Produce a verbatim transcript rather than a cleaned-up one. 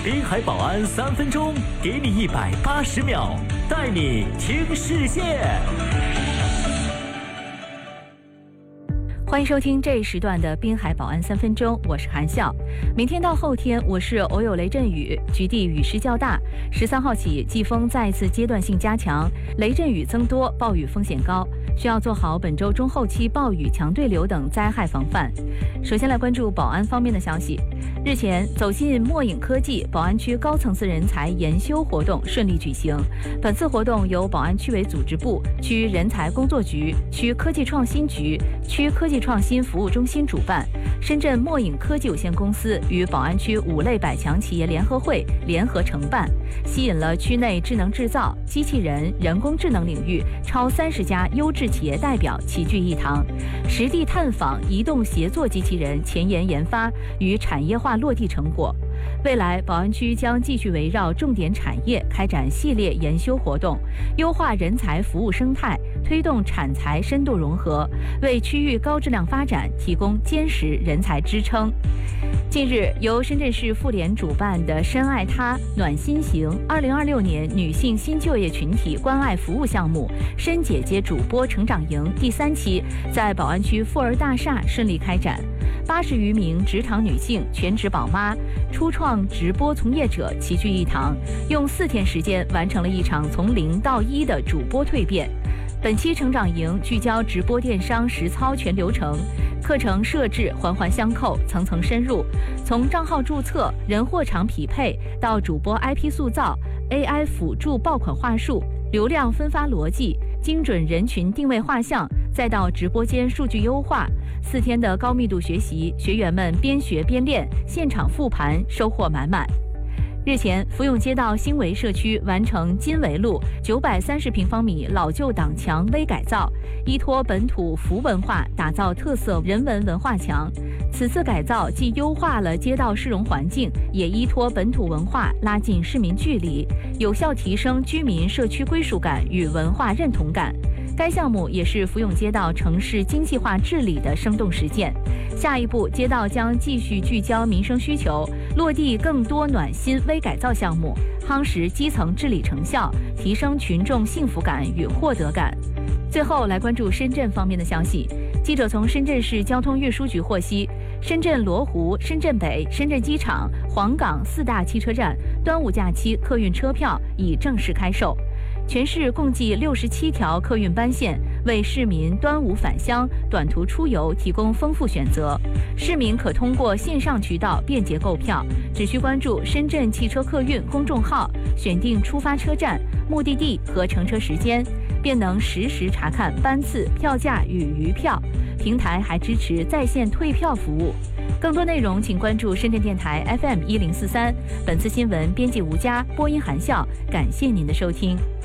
滨海保安三分钟，给你一百八十秒，带你听世界。 欢迎收听这一时段的滨海保安三分钟，我是韩笑。明天到后天，我市偶有雷阵雨，局地雨势较大。十三号起，季风再次阶段性加强，雷阵雨增多，暴雨风险高，需要做好本周中后期暴雨、强对流等灾害防范。首先来关注保安方面的消息。日前，走进墨影科技宝安区高层次人才研修活动顺利举行。本次活动由宝安区委组织部、区人才工作局、区科技创新局、区科技创新服务中心主办，深圳墨影科技有限公司与宝安区五类百强企业联合会联合承办，吸引了区内智能制造、机器人、人工智能领域超三十家优质企业代表齐聚一堂，实地探访移动协作机器人前沿研发与产业化落地成果。未来，宝安区将继续围绕重点产业开展系列研修活动，优化人才服务生态，推动产财深度融合，为区域高质量发展提供坚实人才支撑。近日，由深圳市妇联主办的“深爱他，暖心行”二零二六年女性新就业群体关爱服务项目“深姐姐主播成长营”第三期在宝安区富儿大厦顺利开展。八十余名职场女性、全职宝妈、初创直播从业者齐聚一堂，用四天时间完成了一场从零到一的主播蜕变。本期成长营聚焦直播电商实操全流程，课程设置环环相扣，层层深入，从账号注册、人货场匹配到主播 I P 塑造、A I 辅助爆款话术、流量分发逻辑、精准人群定位画像，再到直播间数据优化。四天的高密度学习，学员们边学边练，现场复盘，收获满满。日前，福永街道新围社区完成金围路九百三十平方米老旧挡墙微改造，依托本土服文化打造特色人文文化墙。此次改造既优化了街道市容环境，也依托本土文化拉近市民距离，有效提升居民社区归属感与文化认同感。该项目也是福永街道城市精细化治理的生动实践。下一步，街道将继续聚焦民生需求，落地更多暖心微改造项目，夯实基层治理成效，提升群众幸福感与获得感。最后来关注深圳方面的消息。记者从深圳市交通运输局获悉，深圳罗湖、深圳北、深圳机场、黄港四大汽车站端午假期客运车票已正式开售。全市共计六十七条客运班线，为市民端午返乡、短途出游提供丰富选择。市民可通过线上渠道便捷购票，只需关注深圳汽车客运公众号，选定出发车站、目的地和乘车时间，便能实时查看班次、票价与余票。平台还支持在线退票服务。更多内容请关注深圳电台 F M 一零四三。本次新闻编辑吴佳，播音韩笑，感谢您的收听。